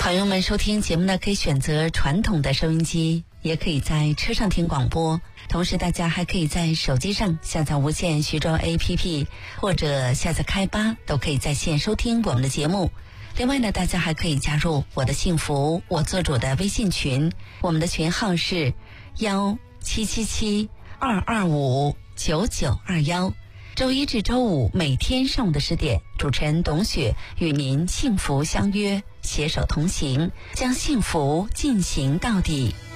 朋友们收听节目呢，可以选择传统的收音机，也可以在车上听广播，同时大家还可以在手机上下载无线徐州 APP 或者下载开吧，都可以在线收听我们的节目。另外呢，大家还可以加入我的幸福我做主的微信群，我们的群号是1777-225-9921。周一至周五每天上午的10点，主持人董雪与您幸福相约，携手同行，将幸福进行到底。